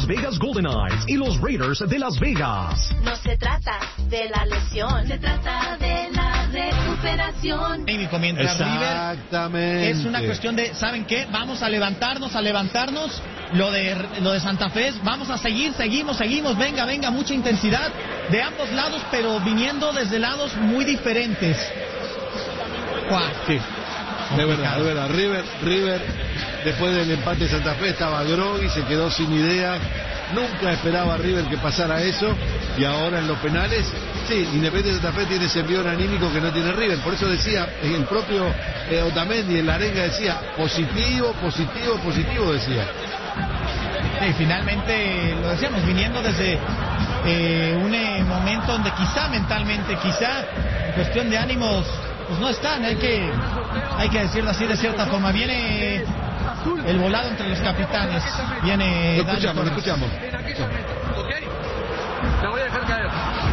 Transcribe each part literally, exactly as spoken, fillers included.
Vegas Golden Knights y los Raiders de Las Vegas. No se trata de la lesión, se trata de la recuperación. Mientras Exactamente. River es una cuestión de, ¿saben qué? Vamos a levantarnos, a levantarnos. Lo de lo de Santa Fe es, vamos a seguir, seguimos, seguimos, venga, venga, mucha intensidad de ambos lados, pero viniendo desde lados muy diferentes. ¡Guau! Sí, de verdad, de verdad. River, River, después del empate de Santa Fe estaba groggy, se quedó sin ideas. Nunca esperaba River que pasara eso. Y ahora en los penales, sí, Independiente de Santa Fe tiene ese envío anímico que no tiene River. Por eso decía, el propio eh, Otamendi en la arenga decía, positivo, positivo, positivo, decía. Sí, finalmente lo decíamos, viniendo desde eh, un eh, momento donde quizá mentalmente, quizá en cuestión de ánimos, pues no están, hay que, hay que decirlo así de cierta forma. Viene el volado entre los capitanes, viene... Lo escuchamos, lo escuchamos. Ok, la voy a dejar caer.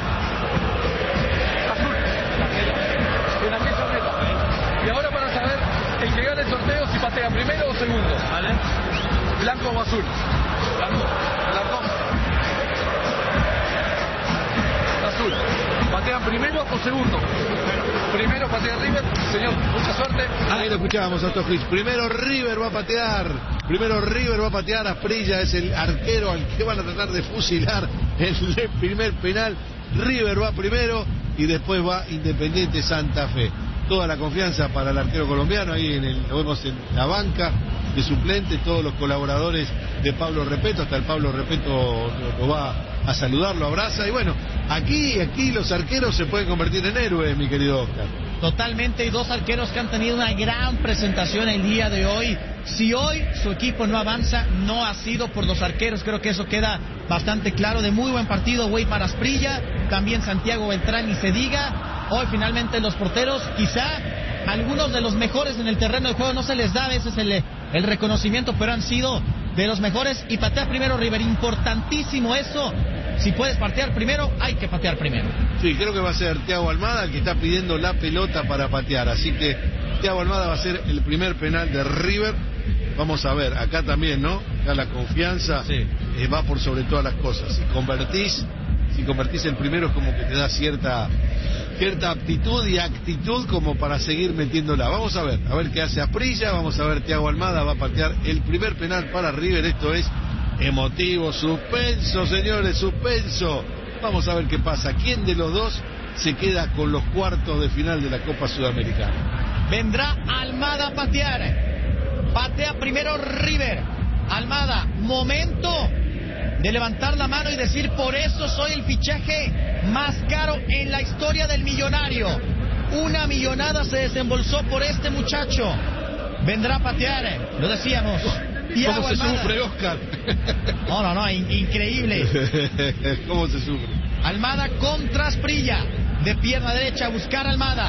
Azul. En la misma meta. Y ahora para saber el que gane el sorteo si patea primero o segundo. ¿Vale? Blanco o azul. Blanco. Blanco. Azul. ¿Patean primero o segundo? Primero patea River. Señor, mucha suerte. Ahí lo escuchábamos a Toscris. Primero River va a patear. Primero River va a patear. Asprilla es el arquero al que van a tratar de fusilar el primer penal. River va primero y después va Independiente Santa Fe. Toda la confianza para el arquero colombiano. Ahí en el, lo vemos en la banca de suplente, todos los colaboradores de Pablo Repeto, hasta el Pablo Repeto lo, lo va a saludar, lo abraza, y bueno, aquí, aquí los arqueros se pueden convertir en héroes, mi querido Oscar. Totalmente, y dos arqueros que han tenido una gran presentación el día de hoy. Si hoy su equipo no avanza, no ha sido por los arqueros, creo que eso queda bastante claro. De muy buen partido, güey, para Asprilla, también Santiago Beltrán, y se diga, hoy finalmente los porteros, quizá algunos de los mejores en el terreno de juego, no se les da a veces el, el reconocimiento, pero han sido de los mejores. Y patea primero River, importantísimo eso. Si puedes patear primero, hay que patear primero. Sí, creo que va a ser Thiago Almada el que está pidiendo la pelota para patear, así que Thiago Almada va a ser el primer penal de River. Vamos a ver, acá también, ¿no? Acá la confianza sí. eh, va por sobre todas las cosas. Si convertís, si convertís el primero es como que te da cierta cierta aptitud y actitud como para seguir metiéndola. Vamos a ver, a ver qué hace Asprilla, vamos a ver, Thiago Almada va a patear el primer penal para River. Esto es emotivo, suspenso, señores, suspenso. Vamos a ver qué pasa. ¿Quién de los dos se queda con los cuartos de final de la Copa Sudamericana? Vendrá Almada a patear. Patea primero River. Almada, momento de levantar la mano y decir, por eso soy el fichaje más caro en la historia del Millonario. Una millonada se desembolsó por este muchacho. Vendrá a patear, lo decíamos. Thiago ¿Cómo se Almada. Sufre, Oscar? No, no, no, in- increíble. ¿Cómo se sufre? Almada contra Asprilla, de pierna derecha, a buscar a Almada.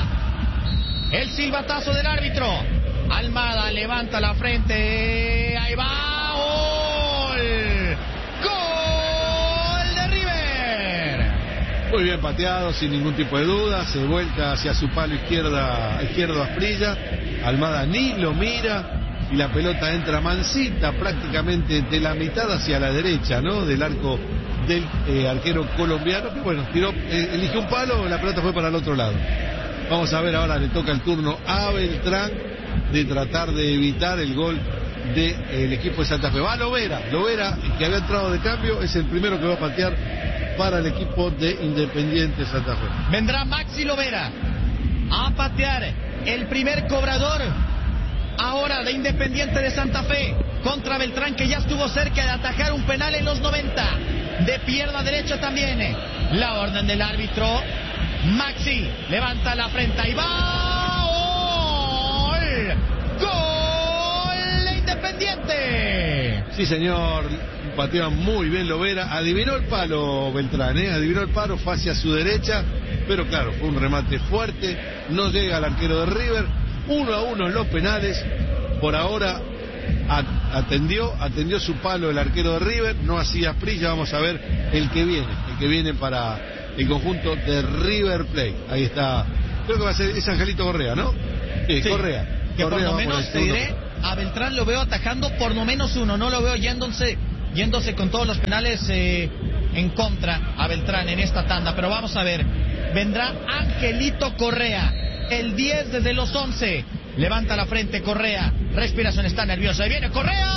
El silbatazo del árbitro. Almada levanta la frente. Ahí va. ¡Gol! ¡Gol de River! Muy bien pateado, sin ningún tipo de duda. Se vuelca hacia su palo izquierda, izquierdo Asprilla. Almada ni lo mira. Y la pelota entra mansita, prácticamente de la mitad hacia la derecha, ¿no? Del arco del eh, arquero colombiano. Que bueno, tiró, eh, eligió un palo, la pelota fue para el otro lado. Vamos a ver, ahora le toca el turno a Beltrán de tratar de evitar el gol del de, equipo de Santa Fe. Va Lovera, Lovera, que había entrado de cambio, es el primero que va a patear para el equipo de Independiente Santa Fe. Vendrá Maxi Lovera a patear, el primer cobrador ahora de Independiente de Santa Fe contra Beltrán, que ya estuvo cerca de atajar un penal en los noventa. De pierna derecha también la orden del árbitro. Maxi levanta la frente y va. ¡Gol! ¡Gol de Independiente! Sí, señor, patea muy bien Lovera. Adivinó el palo Beltrán, ¿eh? Adivinó el palo, fue hacia su derecha, pero claro, fue un remate fuerte, no llega al arquero de River. Uno a uno en los penales. Por ahora atendió atendió su palo el arquero de River, no hacía Asprilla. Vamos a ver el que viene, el que viene para el conjunto de River Plate. Ahí está, creo que va a ser, es Angelito Correa, ¿no? Sí, sí, Correa. Que Correa por lo menos te diré, a Beltrán lo veo atajando por lo menos uno, no lo veo yéndose yéndose con todos los penales eh, en contra a Beltrán en esta tanda. Pero vamos a ver, vendrá Angelito Correa, el diez desde los once. Levanta la frente Correa, respiración, está nerviosa. Ahí viene Correa.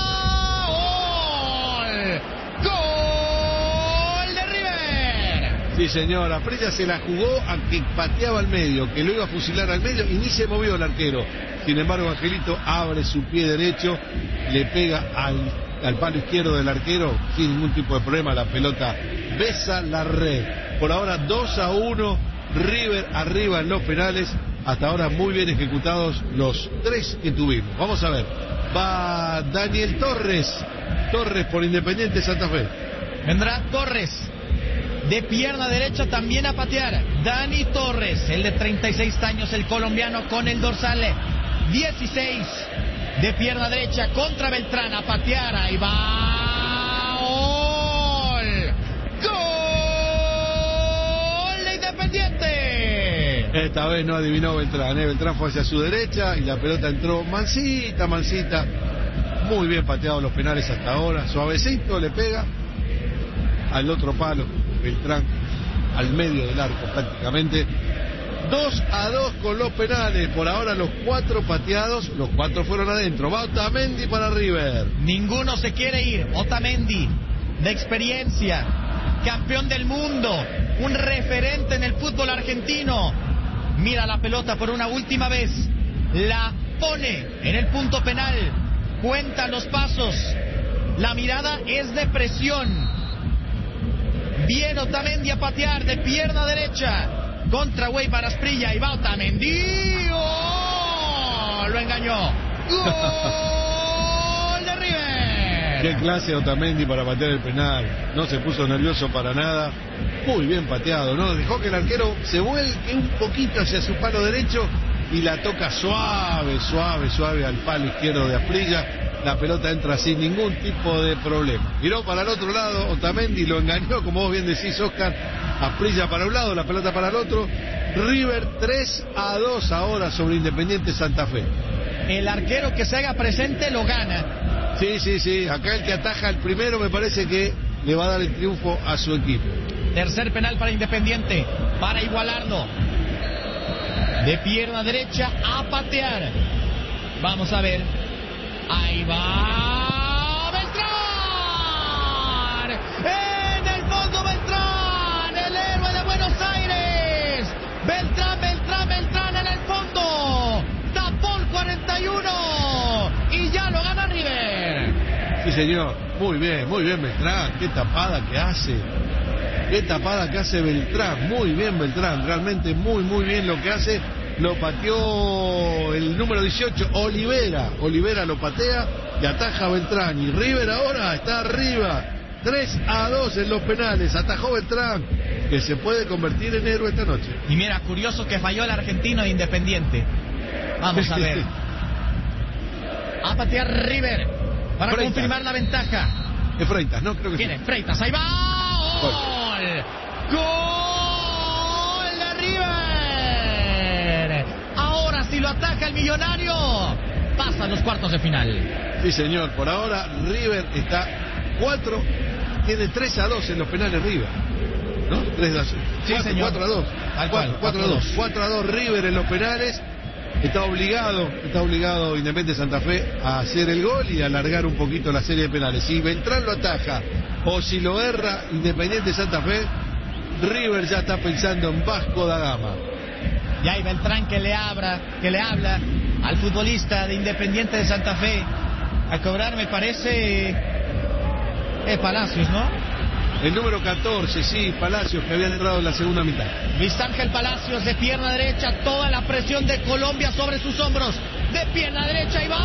¡Gol! ¡Gol de River! Sí, señor, Asprilla se la jugó a que pateaba al medio, que lo iba a fusilar al medio y ni se movió el arquero. Sin embargo, Angelito abre su pie derecho, le pega al, al palo izquierdo del arquero sin ningún tipo de problema. La pelota besa la red. Por ahora dos a uno, River arriba en los penales. Hasta ahora muy bien ejecutados los tres que tuvimos. Vamos a ver. Va Daniel Torres. Torres por Independiente Santa Fe. Vendrá Torres de pierna derecha también a patear. Dani Torres, el de treinta y seis años, el colombiano con el dorsal dieciséis. De pierna derecha contra Beltrán a patear. Ahí va. ¡Gol! ¡Gol de Independiente! Esta vez no adivinó Beltrán, ¿eh? Beltrán fue hacia su derecha y la pelota entró mansita, mansita. Muy bien pateado los penales hasta ahora. Suavecito le pega al otro palo. Beltrán al medio del arco prácticamente. dos a dos con los penales. Por ahora los cuatro pateados, los cuatro fueron adentro. Va Otamendi para River. Ninguno se quiere ir. Otamendi, de experiencia, campeón del mundo, un referente en el fútbol argentino. Mira la pelota por una última vez, la pone en el punto penal, cuenta los pasos, la mirada es de presión. Viene Otamendi a patear de pierna derecha contra Weibar Asprilla y va Otamendi. ¡Oh! Lo engañó. ¡Gol de River! Qué clase Otamendi para patear el penal. No se puso nervioso para nada. Muy bien pateado, ¿no? Dejó que el arquero se vuelque un poquito hacia su palo derecho y la toca suave, suave, suave al palo izquierdo de Asprilla. La pelota entra sin ningún tipo de problema. Miró para el otro lado, Otamendi lo engañó, como vos bien decís, Oscar. Asprilla para un lado, la pelota para el otro. River tres a dos ahora sobre Independiente Santa Fe. El arquero que se haga presente lo gana. Sí, sí, sí. Acá el que ataja el primero me parece que le va a dar el triunfo a su equipo. Tercer penal para Independiente, para igualarlo. De pierna derecha a patear. Vamos a ver. Ahí va Beltrán. En el fondo Beltrán, el héroe de Buenos Aires. Beltrán, Beltrán, Beltrán en el fondo. Tapó el cuarenta y uno y ya lo gana River. Sí, señor. Muy bien, muy bien Beltrán. Qué tapada que hace. Qué tapada que hace Beltrán. Muy bien Beltrán. Realmente muy, muy bien lo que hace. Lo pateó el número dieciocho, Olivera. Olivera lo patea y ataja a Beltrán. Y River ahora está arriba. tres a dos en los penales. Atajó Beltrán, que se puede convertir en héroe esta noche. Y mira, curioso que falló el argentino de Independiente. Vamos a ver. A patear River para Freitas. confirmar la ventaja. Es Freitas, ¿no? Creo que Tiene sí. Freitas, ahí va. ¡Gol! ¡Gol de River! Ahora si lo ataca el Millonario, pasa a los cuartos de final. Sí, señor. Por ahora River está cuatro, tiene tres a dos en los penales River. ¿No? tres a dos. Sí, señor. cuatro a dos. cuatro a dos. cuatro a dos River en los penales. Está obligado, está obligado Independiente Santa Fe a hacer el gol y a alargar un poquito la serie de penales. Si Beltrán lo ataja o si lo erra Independiente Santa Fe, River ya está pensando en Vasco da Gama. Y hay Beltrán que le habla, que le habla al futbolista de Independiente de Santa Fe. A cobrar me parece es Palacios, ¿no? El número catorce, sí, Palacios, que había entrado en la segunda mitad. Luis Ángel Palacios de pierna derecha, toda la presión de Colombia sobre sus hombros. De pierna derecha y va.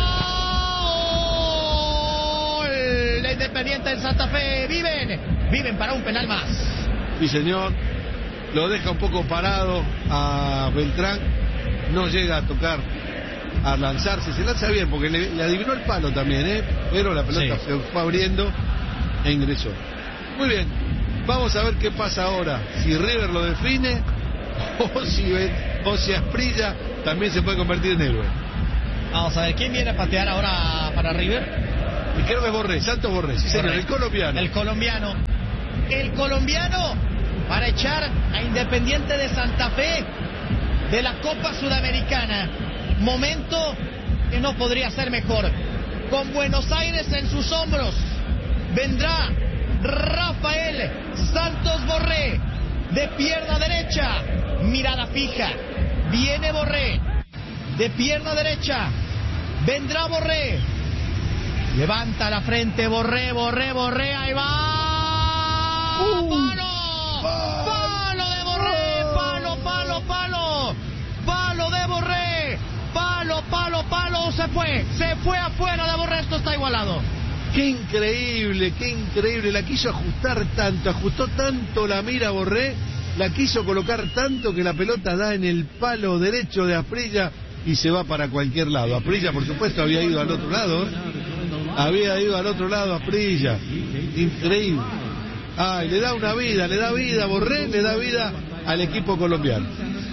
¡Gol! La Independiente de Santa Fe. Viven, viven para un penal más. Sí, señor. Lo deja un poco parado a Beltrán. No llega a tocar, a lanzarse. Se lanza bien porque le, le adivinó el palo también, ¿eh? Pero la pelota sí se fue abriendo e ingresó. Muy bien, vamos a ver qué pasa ahora. Si River lo define o si, o si Asprilla también se puede convertir en héroe. Vamos a ver, ¿quién viene a patear ahora para River? Creo que es Borré, Santos Borré, sí señor, Borré. el colombiano. El colombiano. El colombiano para echar a Independiente de Santa Fe de la Copa Sudamericana. Momento que no podría ser mejor. Con Buenos Aires en sus hombros, vendrá Rafael Santos Borré, de pierna derecha, mirada fija. Viene Borré, de pierna derecha, vendrá Borré. Levanta la frente, Borré, Borré, Borré, ahí va. Uh, ¡Palo! ¡Palo de Borré! ¡Palo, palo, palo! ¡Palo de Borré! ¡Palo, palo, palo! Se fue, se fue afuera de Borré, esto está igualado. Qué increíble, qué increíble. La quiso ajustar tanto, ajustó tanto la mira Borré, la quiso colocar tanto que la pelota da en el palo derecho de Asprilla y se va para cualquier lado. Asprilla, por supuesto, había ido al otro lado, ¿eh? Había ido al otro lado Asprilla. Increíble. Ay, le da una vida, le da vida a Borré, le da vida al equipo colombiano.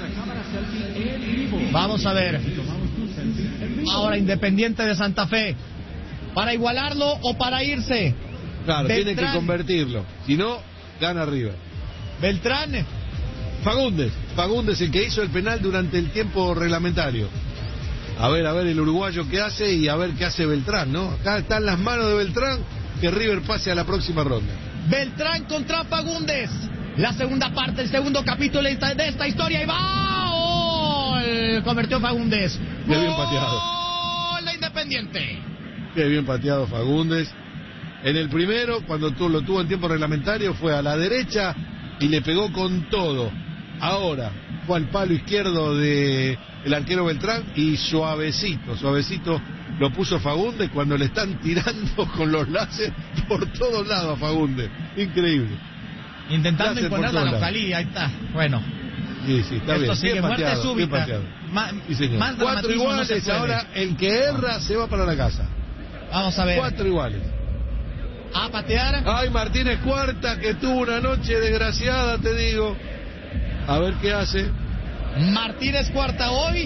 Vamos a ver. Ahora Independiente de Santa Fe. ¿Para igualarlo o para irse? Claro, Beltrán. tienen que convertirlo. Si no, gana River. Beltrán. Fagundes. Fagundes, el que hizo el penal durante el tiempo reglamentario. A ver, a ver el uruguayo qué hace y a ver qué hace Beltrán, ¿no? Acá están las manos de Beltrán, que River pase a la próxima ronda. Beltrán contra Fagundes. La segunda parte, el segundo capítulo de esta, de esta historia. Y va. ¡Gol! Convirtió Fagundes. Qué bien pateado. ¡Gol de Independiente! Qué bien pateado Fagundes. En el primero, cuando tú, lo tuvo en tiempo reglamentario, fue a la derecha y le pegó con todo. Ahora fue al palo izquierdo de el arquero Beltrán y suavecito, suavecito lo puso Fagundes cuando le están tirando con los láser por todos lados a Fagundes. Increíble. Intentando Láser imponer por la todos localía, ahí está. Bueno. Sí, sí, está Esto bien. sigue, Bien muerte pateado, bien súbita. pateado. Ma- Sí, señor. más Cuatro dramatismo no se iguales, puede. ahora el que erra se va para la casa. Vamos a ver. Cuatro iguales. A patear. Ay, Martínez Cuarta, que tuvo una noche desgraciada, te digo. A ver qué hace. Martínez Cuarta hoy.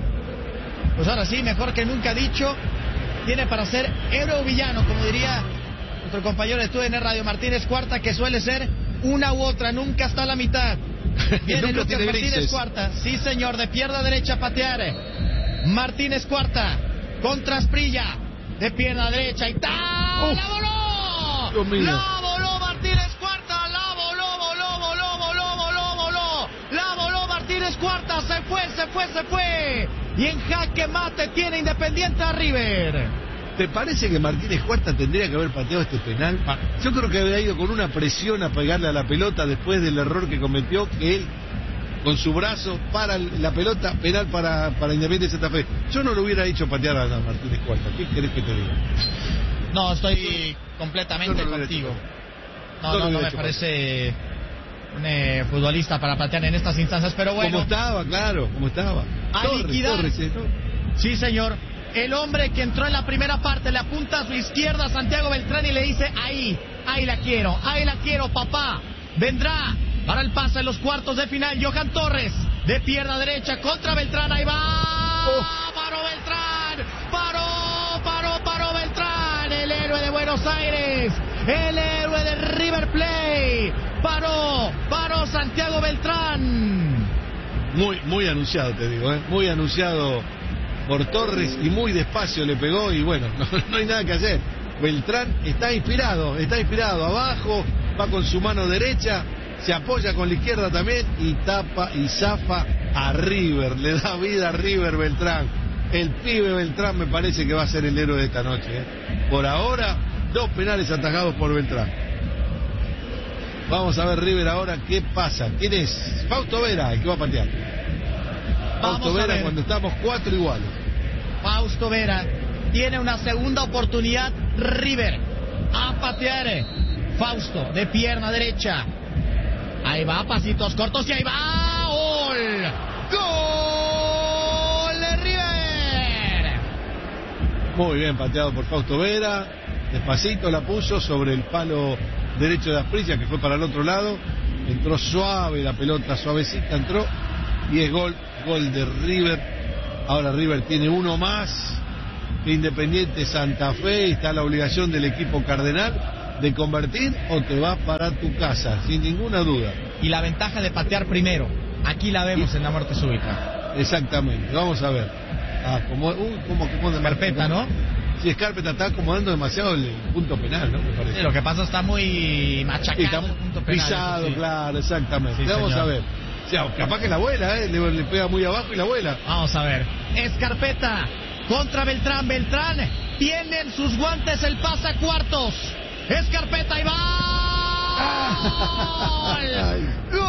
Pues ahora sí, mejor que nunca dicho. Tiene para ser héroe o villano, como diría nuestro compañero de T U D N Radio. Martínez Cuarta, que suele ser una u otra, nunca está a la mitad. Viene Nunca Lucas tiene Martínez grises. Cuarta. Sí, señor, de pierna derecha a patear. Martínez Cuarta contra Asprilla. De pierna derecha y ¡ta! Uf. ¡La voló! Dios mío. ¡La voló Martínez Cuarta! ¡La voló, voló, voló, voló, voló, voló! ¡La voló Martínez Cuarta! ¡Se fue, se fue, se fue! Y en jaque mate tiene Independiente a River. ¿Te parece que Martínez Cuarta tendría que haber pateado este penal? Yo creo que había ido con una presión a pegarle a la pelota después del error que cometió, que él con su brazo para la pelota, penal para, para Independiente de Santa Fe. Yo no lo hubiera hecho patear a Martínez Cuarta. ¿Qué querés que te diga? No, estoy completamente Yo no lo hubiera contigo. hecho. No, Yo no, lo no hubiera me hecho parece un eh, futbolista para patear en estas instancias, pero bueno. Como estaba, claro, como estaba. A Torres, liquidar. Torres, ¿eh? Sí, señor. El hombre que entró en la primera parte le apunta a su izquierda a Santiago Beltrán y le dice, ahí, ahí la quiero, ahí la quiero, papá. Vendrá para el pase en los cuartos de final Johan Torres, de pierna derecha contra Beltrán, ahí va. Oh. Paró Beltrán, paró, paró, paró Beltrán, el héroe de Buenos Aires, el héroe de River Plate. Paró, paró Santiago Beltrán. Muy, muy anunciado, te digo, ¿eh? Muy anunciado por Torres y muy despacio le pegó y bueno, no, no hay nada que hacer. Beltrán está inspirado, está inspirado abajo, va con su mano derecha, se apoya con la izquierda también y tapa y zafa a River, le da vida a River Beltrán. El pibe Beltrán me parece que va a ser el héroe de esta noche, ¿eh? Por ahora, dos penales atajados por Beltrán. Vamos a ver River ahora qué pasa. ¿Quién es? Fausto Vera, el que va a patear. Vamos Fausto a Vera ver. cuando estamos cuatro iguales. Fausto Vera tiene una segunda oportunidad. River a patear. Fausto de pierna derecha. Ahí va, pasitos cortos y ahí va. ¡Gol! ¡Gol de River! Muy bien pateado por Fausto Vera. Despacito la puso sobre el palo derecho de Asprilla, que fue para el otro lado. Entró suave la pelota, suavecita entró. Y es gol, gol de River. Ahora River tiene uno más. que Independiente Santa Fe, y está la obligación del equipo cardenal de convertir o te vas para tu casa, sin ninguna duda. Y la ventaja de patear primero, aquí la vemos en la muerte súbita. Exactamente, vamos a ver. Ah, como, uy, como, como de Carpeta, ¿no? Sí, Scarpetta está acomodando demasiado el punto penal, ¿no? Me parece. Sí, lo que pasa está muy machacado, está el punto penal, pisado, sí. Claro, exactamente. Sí, vamos señor. a ver. O sea, capaz que la abuela, ¿eh? Le, le pega muy abajo y la abuela. Vamos a ver. Escarpeta contra Beltrán. Beltrán tiene en sus guantes el pasa cuartos. Escarpeta y ¡gol!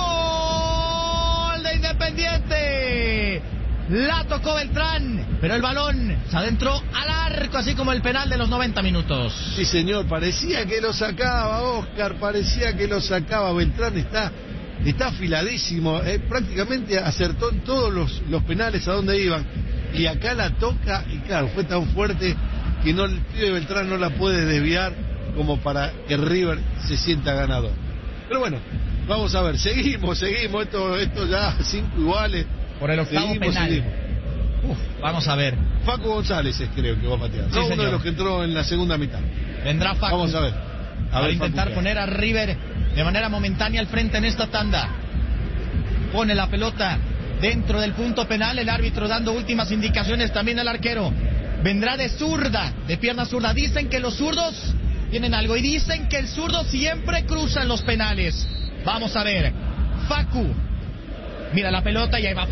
¡Gol de Independiente! La tocó Beltrán, pero el balón se adentró al arco, así como el penal de los noventa minutos. Sí, señor, parecía que lo sacaba Oscar, parecía que lo sacaba. Beltrán está, está afiladísimo, eh, prácticamente acertó en todos los, los penales a donde iban. Y acá la toca, y claro, fue tan fuerte que no, el pibe Beltrán no la puede desviar como para que River se sienta ganador. Pero bueno, vamos a ver, seguimos, seguimos, esto, esto ya cinco iguales. Por el octavo seguimos, penal. seguimos. Uf, vamos a ver. Facu González es, creo que va a patear. Sí, no, uno señor. de los que entró en la segunda mitad. Vendrá Facu. Vamos a ver. A Para ver, intentar Facu, poner a River de manera momentánea al frente en esta tanda. Pone la pelota dentro del punto penal, el árbitro dando últimas indicaciones también al arquero. Vendrá de zurda, de pierna zurda. Dicen que los zurdos tienen algo y dicen que el zurdo siempre cruza en los penales. Vamos a ver. Facu. Mira la pelota y ahí va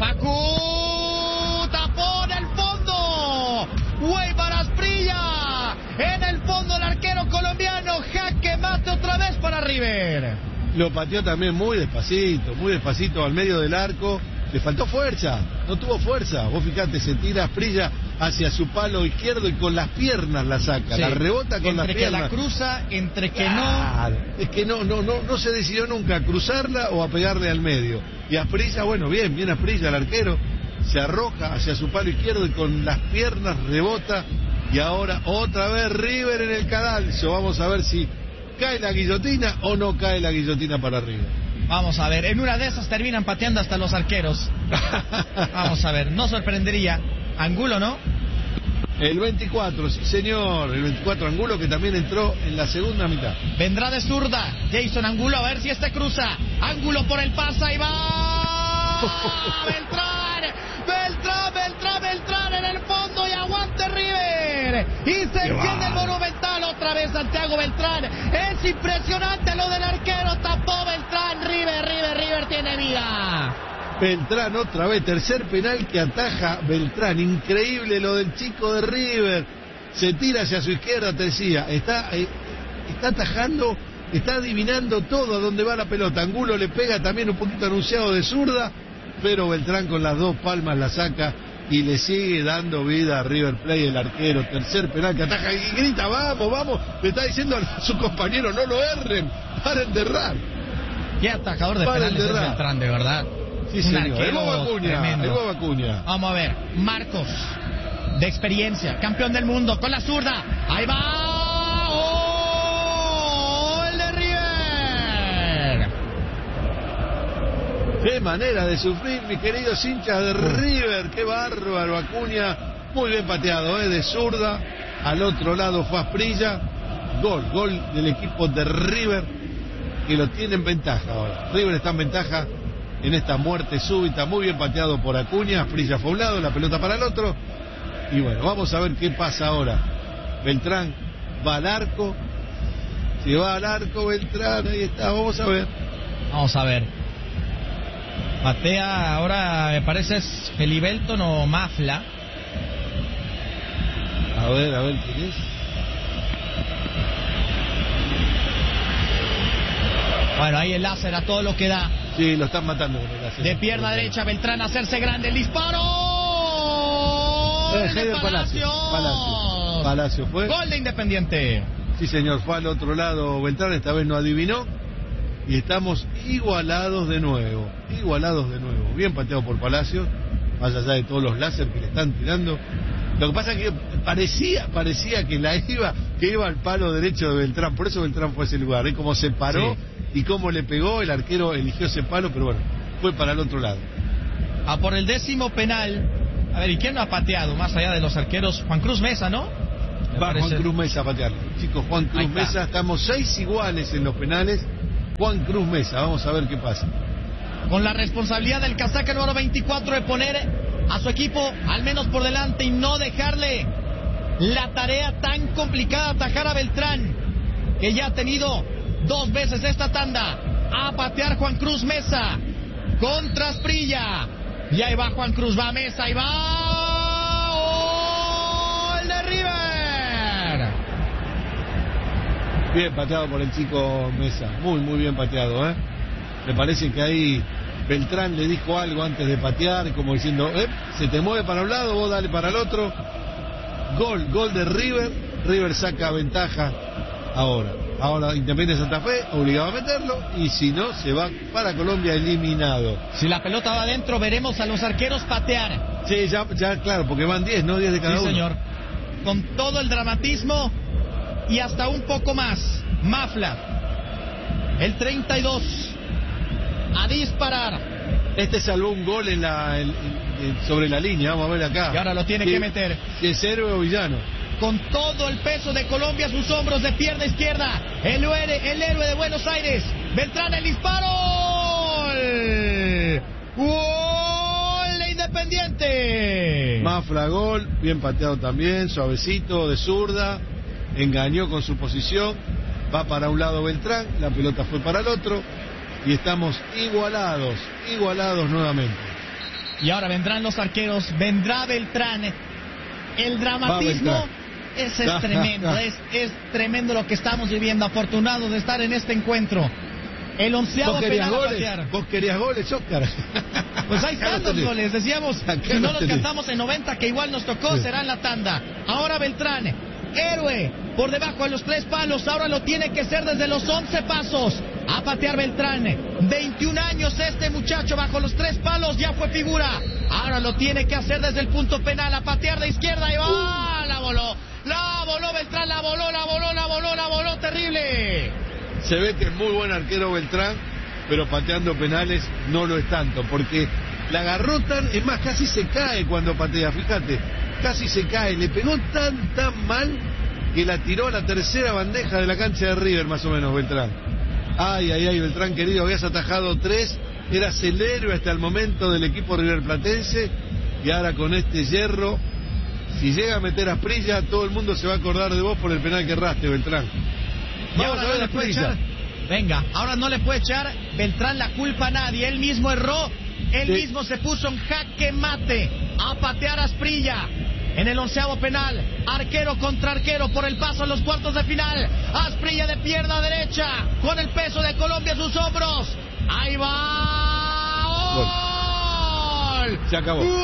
Facu. Tapó en el fondo. Güey para Asprilla. En el fondo el arquero colombiano. Jaque mate otra vez para River. Lo pateó también muy despacito, muy despacito al medio del arco. Le faltó fuerza, no tuvo fuerza. Vos fijate, se tira Asprilla hacia su palo izquierdo y con las piernas la saca, Sí. la rebota con entre las que piernas. la cruza, entre que Claro, es que no, no, no, no se decidió nunca a cruzarla o a pegarle al medio. Y Asprilla, bueno, bien, bien Asprilla, el arquero, se arroja hacia su palo izquierdo y con las piernas rebota. Y ahora otra vez River en el cadalso. Vamos a ver si cae la guillotina o no cae la guillotina para River. no. Vamos a ver, en una de esas terminan pateando hasta los arqueros. Vamos a ver, no sorprendería. Angulo, ¿no? El veinticuatro, sí señor, el veinticuatro Angulo, que también entró en la segunda mitad. Vendrá de zurda Jason Angulo, a ver si este cruza. Angulo por el pasa y va. Beltrán, Beltrán, Beltrán, Beltrán en el fondo y aguante River. Y se enciende el Monumental otra vez Santiago Beltrán. Es impresionante lo del arquero, tapó Beltrán. River, River, River tiene vida. Beltrán otra vez, tercer penal que ataja Beltrán, increíble lo del chico de River, se tira hacia su izquierda, te decía, está, eh, está atajando, está adivinando todo a dónde va la pelota. Angulo le pega también un poquito anunciado de zurda, pero Beltrán con las dos palmas la saca y le sigue dando vida a River Plate, el arquero, tercer penal que ataja y grita, vamos, vamos, le está diciendo a su compañero, no lo erren, paren de errar. Qué atajador de Paren penales de es errar. Beltrán, de verdad. Sí, Un señor, el arquero Boba Acuña, tremendo. el Boba Acuña. Vamos a ver, Marcos, de experiencia, campeón del mundo, con la zurda. Ahí va. ¡Gol de River! Qué manera de sufrir, mis queridos hinchas de River. Qué bárbaro, Acuña. Muy bien pateado, ¿eh? De zurda. Al otro lado fue Asprilla. Gol, gol del equipo de River, que lo tiene en ventaja ahora. River está en ventaja en esta muerte súbita, muy bien pateado por Acuña. Asprilla fue a un lado, la pelota para el otro. Y bueno, vamos a ver qué pasa ahora. Beltrán va al arco. Se va al arco Beltrán, ahí está, vamos a ver. Vamos a ver. Patea ahora, me parece es Felibelton o Mafla. A ver, a ver quién es. Bueno, ahí el láser a todo lo que da. Sí, lo están matando con el láser. De pierna derecha, Beltrán a hacerse grande. El disparo. Eh, Gol de Heider Palacio. Palacio. Palacio fue. Gol de Independiente. Sí, señor, fue al otro lado Beltrán, esta vez no adivinó. Y estamos igualados de nuevo. Igualados de nuevo. Bien pateado por Palacio, más allá de todos los láser que le están tirando. Lo que pasa es que parecía, parecía que la iba, que iba al palo derecho de Beltrán. Por eso Beltrán fue a ese lugar. ¿Eh? Cómo se paró Sí. y cómo le pegó. El arquero eligió ese palo, pero bueno, fue para el otro lado. A por el décimo penal. A ver, ¿y quién no ha pateado más allá de los arqueros? Juan Cruz Mesa, ¿no? Me Va parece. Juan Cruz Mesa a patear. Chicos, Juan Cruz Mesa, estamos seis iguales en los penales. Juan Cruz Mesa, vamos a ver qué pasa. Con la responsabilidad del casaca número veinticuatro de poner a su equipo al menos por delante y no dejarle la tarea tan complicada de atajar a Beltrán, que ya ha tenido dos veces esta tanda. A patear Juan Cruz Mesa contra Asprilla. Y ahí va Juan Cruz, va Mesa, ahí va. ¡Gol de River! Bien pateado por el chico Mesa, muy muy bien pateado, ¿eh? Me parece que ahí Beltrán le dijo algo antes de patear, como diciendo, eh, se te mueve para un lado, vos dale para el otro. Gol, gol de River. River saca ventaja ahora. Ahora Independiente Santa Fe obligado a meterlo, y si no, se va para Colombia eliminado. Si la pelota va adentro, veremos a los arqueros patear. Sí, ya, ya claro, porque van diez, no diez de cada sí, uno. Señor. Con todo el dramatismo y hasta un poco más. Mafla, el treinta y dos, a disparar. Este salvó un gol en la, en, en, sobre la línea, vamos a ver acá. Y ahora lo tiene si, que meter. Si es héroe o villano. Con todo el peso de Colombia a sus hombros, de pierna izquierda, el héroe, el héroe de Buenos Aires, Beltrán, el disparo. ¡Gol de Independiente! Mafla, gol, bien pateado también, suavecito, de zurda, engañó con su posición, va para un lado Beltrán, la pelota fue para el otro, y estamos igualados, igualados nuevamente. Y ahora vendrán los arqueros, vendrá Beltrán. El dramatismo es, es tremendo, es, es tremendo lo que estamos viviendo. Afortunados de estar en este encuentro. El onceavo ¿Vos querías penal a goles? patear. ¿Vos querías goles, Oscar? Pues hay tantos goles, decíamos, si no los cantamos en noventa, que igual nos tocó, sí. será en la tanda. Ahora Beltrán, héroe, por debajo de los tres palos, ahora lo tiene que ser desde los once pasos. A patear Beltrán, veintiún años este muchacho bajo los tres palos, ya fue figura. Ahora lo tiene que hacer desde el punto penal, a patear de izquierda y va, uh. la voló, la voló Beltrán, la voló, la voló, la voló, la voló, terrible. Se ve que es muy buen arquero Beltrán, pero pateando penales no lo es tanto, porque la agarró tan, es más, casi se cae cuando patea, fíjate, casi se cae, le pegó tan, tan mal que la tiró a la tercera bandeja de la cancha de River, más o menos, Beltrán. Ay, ay, ay, Beltrán querido, habías atajado tres, eras el héroe hasta el momento del equipo riverplatense, y ahora con este hierro, si llega a meter a Asprilla, todo el mundo se va a acordar de vos por el penal que erraste, Beltrán. Y ahora no le puede echar, venga, ahora no le puede echar Beltrán la culpa a nadie, él mismo erró, él sí. mismo se puso en jaque mate, a patear a Asprilla. En el onceavo penal, arquero contra arquero por el paso a los cuartos de final. Asprilla de pierna derecha, con el peso de Colombia a sus hombros. Ahí va. ¡Gol! Se acabó. ¡Gol!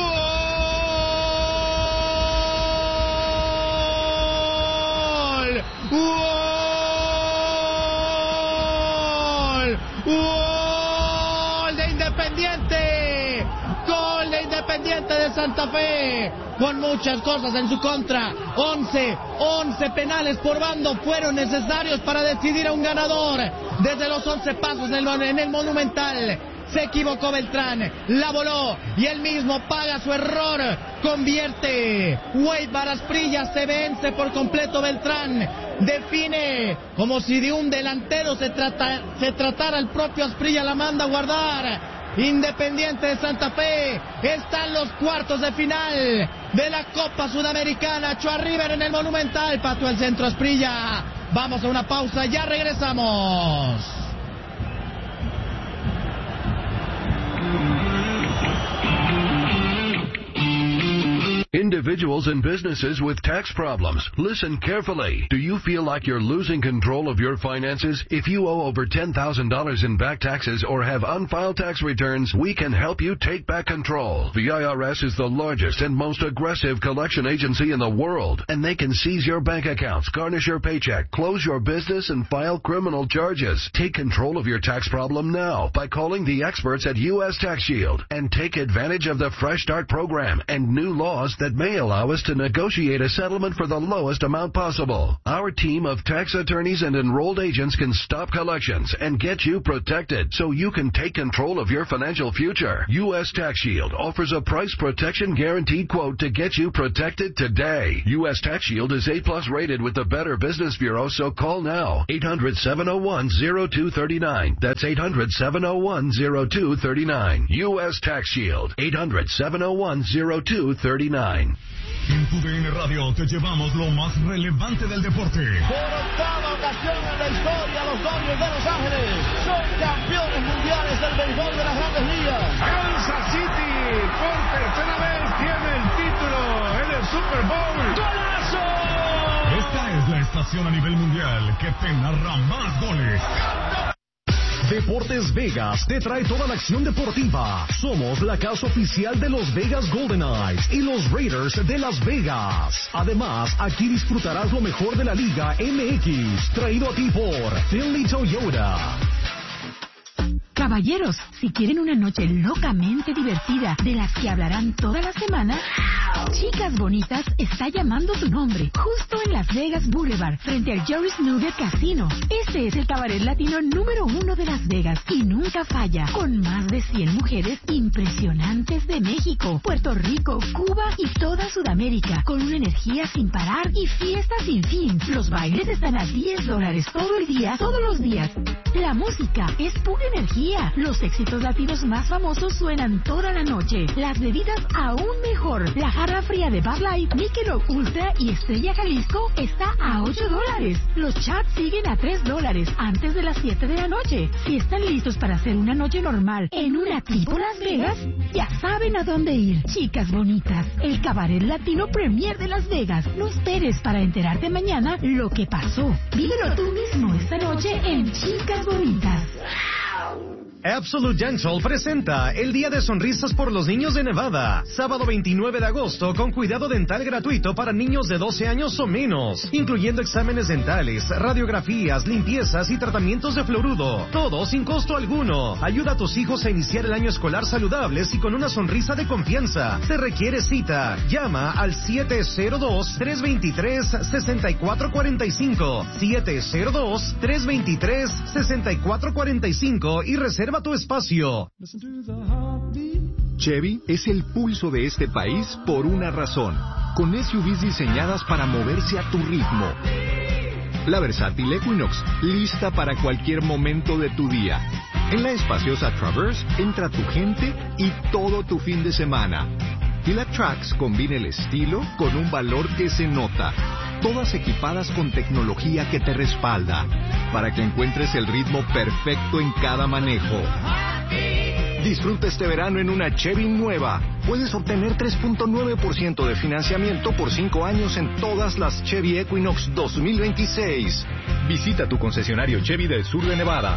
¡Gol! ¡Gol de Independiente! ¡Gol de Independiente de Santa Fe! Con muchas cosas en su contra. once, once penales por bando fueron necesarios para decidir a un ganador. Desde los once pasos en el, en el Monumental. Se equivocó Beltrán, la voló y él mismo paga su error. Convierte. Weibar Asprilla, se vence por completo Beltrán. Define como si de un delantero se, trata, se tratara el propio Asprilla, la manda a guardar. Independiente de Santa Fe está en los cuartos de final de la Copa Sudamericana. Echó a River en el Monumental, pateó al centro Asprilla. Vamos a una pausa, ya regresamos. Individuals and businesses with tax problems, listen carefully. Do you feel like you're losing control of your finances? If you owe over ten thousand dollars in back taxes or have unfiled tax returns, we can help you take back control. The I R S is the largest and most aggressive collection agency in the world, and they can seize your bank accounts, garnish your paycheck, close your business, and file criminal charges. Take control of your tax problem now by calling the experts at U S Tax Shield and take advantage of the Fresh Start program and new laws that may may allow us to negotiate a settlement for the lowest amount possible. Our team of tax attorneys and enrolled agents can stop collections and get you protected so you can take control of your financial future. U S Tax Shield offers a price protection guaranteed quote to get you protected today. U S Tax Shield is A plus rated with the Better Business Bureau, so call now. eight hundred, seven oh one, oh two three nine. That's eight hundred, seven oh one, oh two three nine. U S Tax Shield. eight hundred, seven oh one, oh two three nine. En tu D N Radio te llevamos lo más relevante del deporte. Por octava ocasión en la historia, los Dodgers de Los Ángeles son campeones mundiales del béisbol de las Grandes Ligas. Kansas City por tercera vez tiene el título en el Super Bowl. ¡Golazo! Esta es la estación a nivel mundial que te narra más goles. Deportes Vegas te trae toda la acción deportiva. Somos la casa oficial de los Vegas Golden Knights y los Raiders de Las Vegas. Además, aquí disfrutarás lo mejor de la Liga M X, traído a ti por Finley Toyota. Caballeros, si quieren una noche locamente divertida de las que hablarán toda la semana, Chicas Bonitas está llamando su nombre, justo en Las Vegas Boulevard, frente al Jerry's Nugget Casino. Este es el cabaret latino número uno de Las Vegas y nunca falla, con más de cien mujeres impresionantes de México, Puerto Rico, Cuba y toda Sudamérica, con una energía sin parar y fiesta sin fin. Los bailes están a diez dólares todo el día, todos los días. La música es pura energía. Los éxitos latinos más famosos suenan toda la noche. Las bebidas aún mejor. La jarra fría de Bud Light, Michelob Ultra y Estrella Jalisco está a ocho dólares. Los chats siguen a tres dólares antes de las siete de la noche. Si están listos para hacer una noche normal en una tipo Las Vegas, ya saben a dónde ir. Chicas Bonitas, el cabaret latino premier de Las Vegas. No esperes para enterarte mañana lo que pasó. Vívelo tú mismo esta noche en Chicas Bonitas. Absolute Dental presenta el Día de Sonrisas por los Niños de Nevada, sábado veintinueve de agosto, con cuidado dental gratuito para niños de doce años o menos, incluyendo exámenes dentales, radiografías, limpiezas y tratamientos de fluoruro, todo sin costo alguno. Ayuda a tus hijos a iniciar el año escolar saludables y con una sonrisa de confianza. Se requiere cita. Llama al siete cero dos, tres dos tres, seis cuatro cuatro cinco, siete cero dos, tres dos tres, seis cuatro cuatro cinco y reserva tu espacio. Chevy es el pulso de este país por una razón, con S U Vs diseñadas para moverse a tu ritmo. La versátil Equinox, lista para cualquier momento de tu día. En la espaciosa Traverse entra tu gente y todo tu fin de semana. Y la Trax combina el estilo con un valor que se nota. Todas equipadas con tecnología que te respalda, para que encuentres el ritmo perfecto en cada manejo. Disfruta este verano en una Chevy nueva. Puedes obtener tres punto nueve por ciento de financiamiento por cinco años en todas las Chevy Equinox dos mil veintiséis. Visita tu concesionario Chevy del sur de Nevada.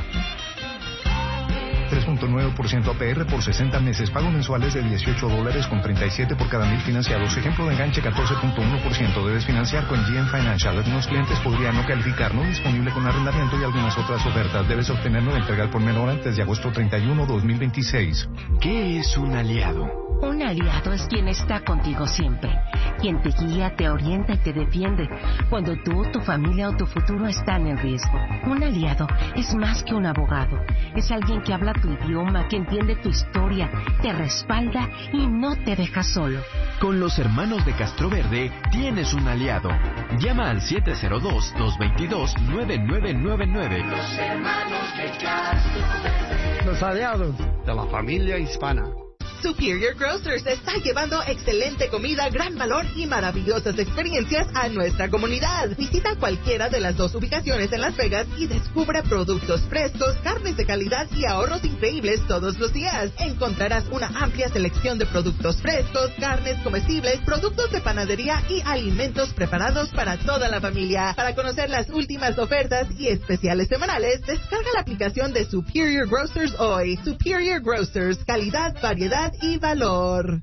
tres punto nueve por ciento A P R por sesenta meses. Pago mensuales de dieciocho dólares con treinta y siete por cada mil financiados. Ejemplo de enganche catorce punto uno por ciento. Debes financiar con G M Financial. Algunos clientes podrían no calificar. No disponible con arrendamiento y algunas otras ofertas. Debes obtenerlo de entregar por menor antes de agosto treinta y uno, dos mil veintiséis. ¿Qué es un aliado? Un aliado es quien está contigo siempre, quien te guía, te orienta y te defiende cuando tú, tu familia o tu futuro están en riesgo. Un aliado es más que un abogado, es alguien que habla tu idioma, que entiende tu historia, te respalda y no te deja solo. Con los hermanos de Castroverde tienes un aliado. Llama al siete cero dos, dos dos dos, nueve nueve nueve nueve. Los hermanos de Castroverde. Los aliados de la familia hispana. Superior Grocers está llevando excelente comida, gran valor y maravillosas experiencias a nuestra comunidad. Visita cualquiera de las dos ubicaciones en Las Vegas y descubra productos frescos, carnes de calidad y ahorros increíbles todos los días. Encontrarás una amplia selección de productos frescos, carnes comestibles, productos de panadería y alimentos preparados para toda la familia. Para conocer las últimas ofertas y especiales semanales, descarga la aplicación de Superior Grocers hoy. Superior Grocers, calidad, variedad y valor.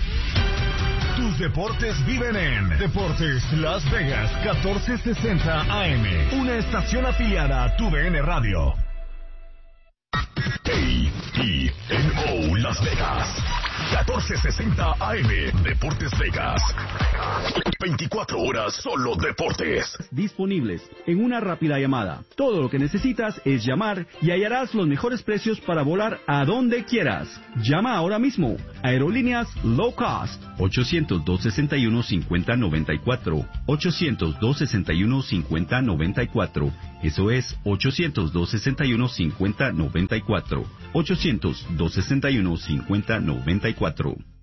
Tus deportes viven en Deportes Las Vegas catorce sesenta A M, una estación afiliada a tu D N Radio. A T N O Las Vegas, catorce sesenta A M, Deportes Vegas. veinticuatro horas solo deportes. Disponibles en una rápida llamada. Todo lo que necesitas es llamar y hallarás los mejores precios para volar a donde quieras. Llama ahora mismo. Aerolíneas Low Cost. ochocientos, dos sesenta y uno, cincuenta noventa y cuatro. ochocientos, dos sesenta y uno, cincuenta noventa y cuatro. Eso es ochocientos, dos sesenta y uno, cincuenta noventa y cuatro. ochocientos, dos sesenta y uno, cincuenta noventa y cuatro.